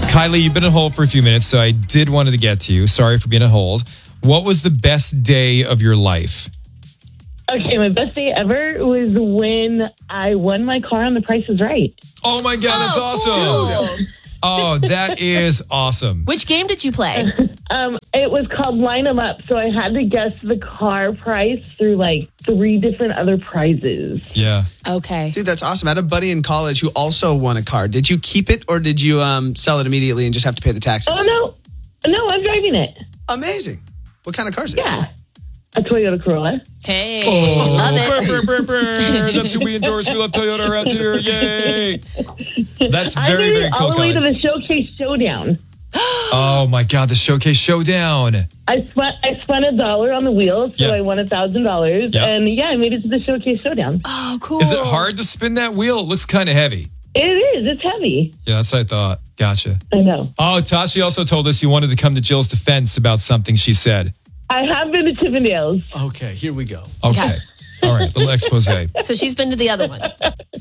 Kylie, you've been on hold for a few minutes, so I did wanted to get to you. Sorry for being on hold. What was the best day of your life? Okay, my best day ever was when I won my car on The Price is Right. Oh my God, that's awesome. Cool. Oh, that is awesome. Which game did you play? It was called Line 'em Up, so I had to guess the car price through like 3 different other prizes. Yeah. Okay. Dude, that's awesome. I had a buddy in college who also won a car. Did you keep it or did you sell it immediately and just have to pay the taxes? Oh, no, I'm driving it. Amazing. What kind of car is it? Yeah, a Toyota Corolla. Hey, Oh, love it. brr, brr, brr. That's who we endorse. We love Toyota around here. Yay. That's I very, made very it cool, all the way to Kylie. the Showcase Showdown. Oh my God, the Showcase Showdown. I spun $1 on the wheel, so Yeah. I won $1,000. Yep. And yeah, I made it to the Showcase Showdown. Oh, cool. Is it hard to spin that wheel? It looks kind of heavy. It is. It's heavy. Yeah, that's what I thought. Gotcha. I know. Oh, Tashi also told us you wanted to come to Jill's defense about something she said. I have been to Chippendales. Okay, here we go. Okay. All right, little expose. So she's been to the other one.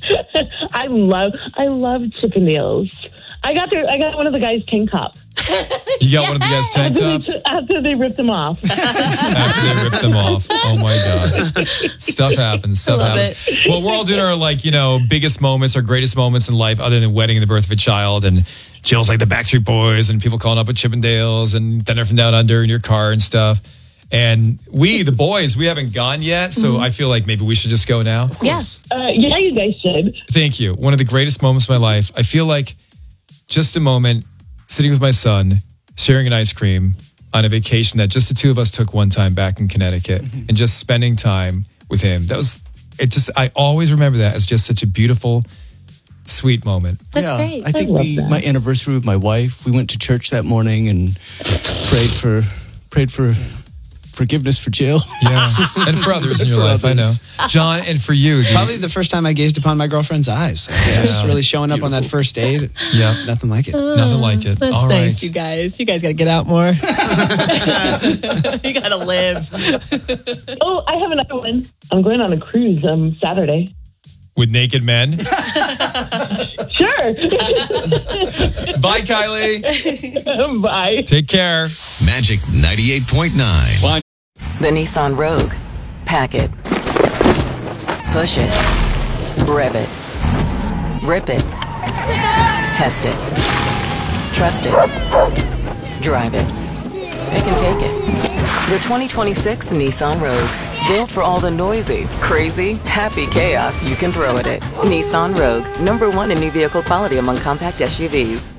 I love Chippendales. I got one of the guys' tank top You got one of the guys' tank tops? after they ripped them off. After they ripped them off. Oh my God. Stuff happens. Stuff Love happens. Well, we're all doing our biggest moments, our greatest moments in life, other than wedding and the birth of a child. And Jill's like the Backstreet Boys and people calling up at Chippendales and Thunder from Down Under in your car and stuff. And we, the boys, we haven't gone yet. So I feel like maybe we should just go now. Yeah. Yeah, you guys should. Thank you. One of the greatest moments of my life. I feel like just a moment sitting with my son, sharing an ice cream on a vacation that just the two of us took one time back in Connecticut and just spending time with him. I always remember that as just such a beautiful, sweet moment. That's great. I think love that. my anniversary with my wife, we went to church that morning and prayed for forgiveness for Jill. Yeah. And for others in your For life, others. I know. John, and for you. dude. Probably the first time I gazed upon my girlfriend's eyes. Just really showing up on that first date. Yeah. Nothing like it. Nothing like it. That's All nice, right. you guys. You guys got to get out more. You got to live. Oh, I have another one. I'm going on a cruise Saturday. With naked men. Sure. Bye, Kylie. Bye. Take care. Magic 98.9. The Nissan Rogue. Pack it. Push it. Rev it. Rip it. Test it. Trust it. Drive it. Pick and take it. The 2026 Nissan Rogue. Built for all the noisy, crazy, happy chaos you can throw at it. Nissan Rogue. #1 in new vehicle quality among compact SUVs.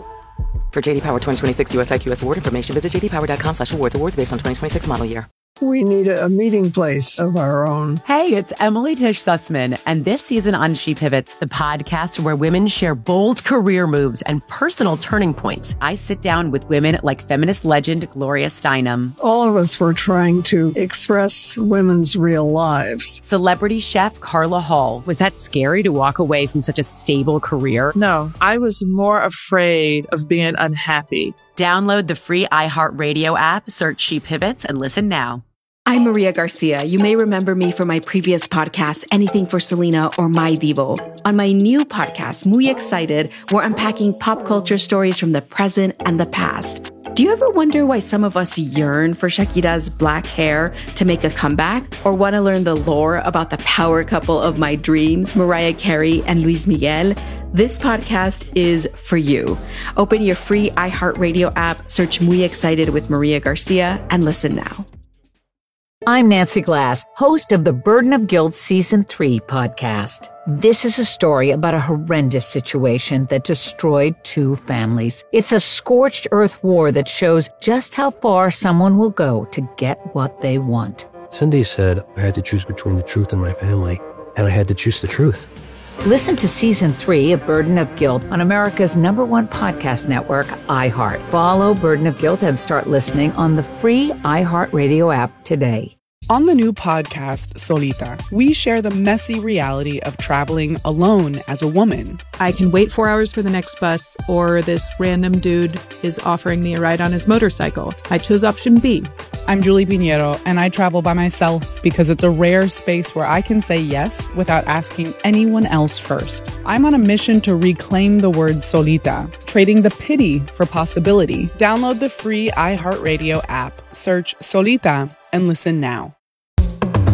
For JD Power 2026 US IQS award information, visit jdpower.com/awards. Awards based on 2026 model year. We need a meeting place of our own. Hey, it's Emily Tish Sussman, and this season on She Pivots, the podcast where women share bold career moves and personal turning points. I sit down with women like feminist legend Gloria Steinem, All of us were trying to express women's real lives. celebrity chef Carla Hall. Was that scary to walk away from such a stable career? No, I was more afraid of being unhappy. Download the free iHeartRadio app, search She Pivots, and listen now. I'm Maria Garcia. You may remember me from my previous podcast, Anything for Selena or My Devo. On my new podcast, Muy Excited, we're unpacking pop culture stories from the present and the past. Do you ever wonder why some of us yearn for Shakira's black hair to make a comeback? Or want to learn the lore about the power couple of my dreams, Mariah Carey and Luis Miguel? This podcast is for you. Open your free iHeartRadio app, search Muy Excited with Maria Garcia, and listen now. I'm Nancy Glass, host of the Burden of Guilt Season 3 podcast. This is a story about a horrendous situation that destroyed 2 families. It's a scorched earth war that shows just how far someone will go to get what they want. Cindy said I had to choose between the truth and my family, and I had to choose the truth. Listen to Season 3 of Burden of Guilt on America's #1 podcast network, iHeart. Follow Burden of Guilt and start listening on the free iHeartRadio app today. On the new podcast, Solita, we share the messy reality of traveling alone as a woman. I can wait 4 hours for the next bus, or this random dude is offering me a ride on his motorcycle. I chose option B. I'm Julie Pinheiro, and I travel by myself because it's a rare space where I can say yes without asking anyone else first. I'm on a mission to reclaim the word solita, trading the pity for possibility. Download the free iHeartRadio app, search Solita, and listen now.